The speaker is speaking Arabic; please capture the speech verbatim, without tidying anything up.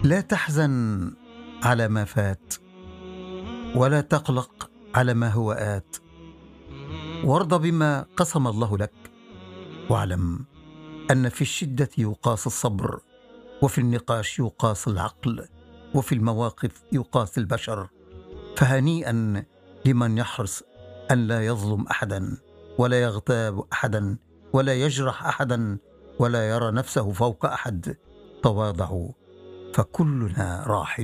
لا تحزن على ما فات، ولا تقلق على ما هو آت، وارض بما قسم الله لك، واعلم أن في الشدة يقاس الصبر، وفي النقاش يقاس العقل، وفي المواقف يقاس البشر. فهنيئا لمن يحرص أن لا يظلم أحدا، ولا يغتاب أحدا، ولا يجرح أحدا، ولا يرى نفسه فوق أحد. تواضعوا فكلنا راحل.